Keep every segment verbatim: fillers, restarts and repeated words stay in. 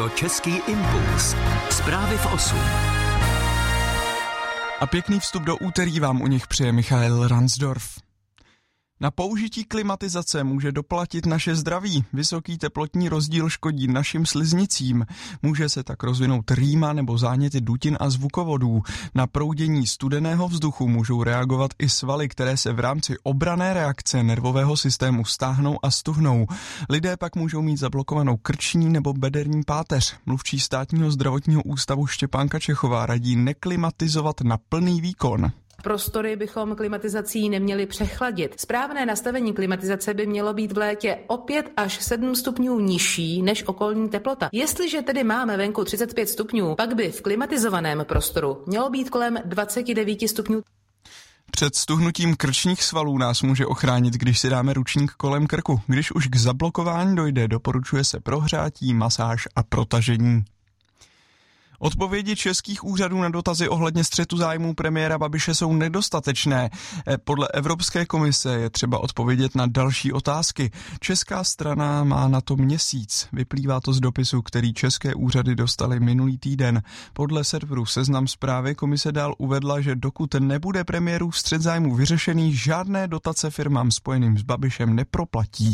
Český impuls. Zprávy v osm. A pěkný vstup do úterý vám u nich přeje Michael Ransdorf. Na použití klimatizace může doplatit naše zdraví. Vysoký teplotní rozdíl škodí našim sliznicím. Může se tak rozvinout rýma nebo záněty dutin a zvukovodů. Na proudění studeného vzduchu můžou reagovat i svaly, které se v rámci obranné reakce nervového systému stáhnou a stuhnou. Lidé pak můžou mít zablokovanou krční nebo bederní páteř. Mluvčí Státního zdravotního ústavu Štěpánka Čechová radí neklimatizovat na plný výkon. Prostory bychom klimatizací neměli přechladit. Správné nastavení klimatizace by mělo být v létě o pět až sedm stupňů nižší než okolní teplota. Jestliže tedy máme venku třicet pět stupňů, pak by v klimatizovaném prostoru mělo být kolem dvacet devět stupňů. Před stuhnutím krčních svalů nás může ochránit, když si dáme ručník kolem krku. Když už k zablokování dojde, doporučuje se prohřátí, masáž a protažení. Odpovědi českých úřadů na dotazy ohledně střetu zájmů premiéra Babiše jsou nedostatečné. Podle Evropské komise je třeba odpovědět na další otázky. Česká strana má na to měsíc. Vyplývá to z dopisu, který české úřady dostaly minulý týden. Podle serveru Seznam Zprávy komise dál uvedla, že dokud nebude premiérův střet zájmů vyřešený, žádné dotace firmám spojeným s Babišem neproplatí.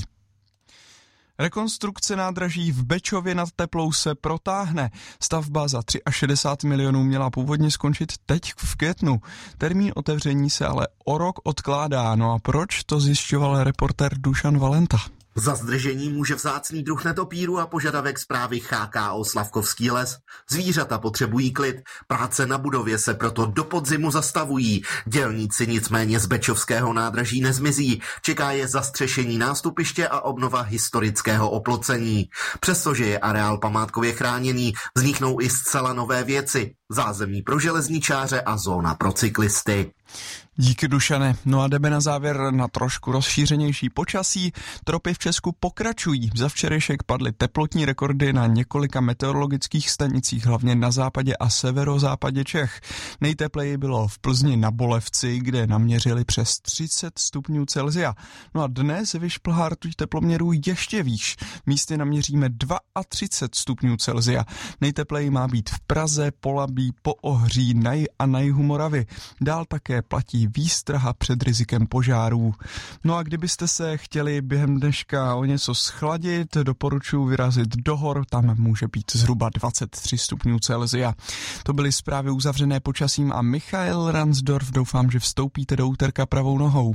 Rekonstrukce nádraží v Bečově nad Teplou se protáhne. Stavba za šedesát tři milionů měla původně skončit teď v květnu. Termín otevření se ale o rok odkládá. No a proč, to zjišťoval reportér Dušan Valenta. Za zdržení může vzácný druh netopíru a požadavek zprávy H K O Slavkovský les. Zvířata potřebují klid, práce na budově se proto do podzimu zastavují. Dělníci nicméně z bečovského nádraží nezmizí. Čeká je zastřešení nástupiště a obnova historického oplocení. Přestože je areál památkově chráněný, vzniknou i zcela nové věci. Zázemí pro železničáře a zóna pro cyklisty. Díky, Dušane. No a jdeme na závěr na trošku rozšířenější počasí. Tropy v Česku pokračují. Za včerejšek padly teplotní rekordy na několika meteorologických stanicích, hlavně na západě a severozápadě Čech. Nejtepleji bylo v Plzni na Bolevci, kde naměřili přes třicet stupňů Celsia. No a dnes vyšplhá rtuť teploměrů ještě výš. Místy naměříme třicet dva stupňů Celsia. Nejtepleji má být v Praze, Polabí, Poohří, na a na jihu Moravy. Dál také platí výstraha před rizikem požárů. No a kdybyste se chtěli během dneška o něco schladit, doporučuji vyrazit do hor, tam může být zhruba dvacet tři stupňů Celsia. To byly zprávy uzavřené počasím a Michael Ransdorf. Doufám, že vstoupíte do úterka pravou nohou.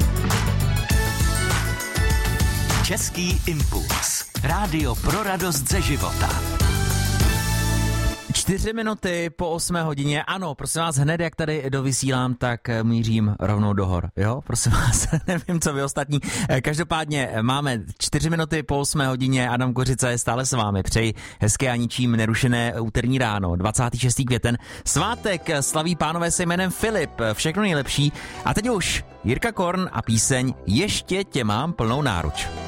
Český impuls. Rádio pro radost ze života. Čtyři minuty po osmé hodině, ano, prosím vás, hned jak tady dovysílám, tak mířím rovnou do hor, jo, prosím vás, nevím, co vy ostatní. Každopádně máme čtyři minuty po osmé hodině, Adam Kořica je stále s vámi, přeji hezké a ničím nerušené úterní ráno, dvacátého šestého květen, svátek slaví pánové se jménem Filip, všechno nejlepší a teď už Jirka Korn a píseň Ještě tě mám plnou náruč.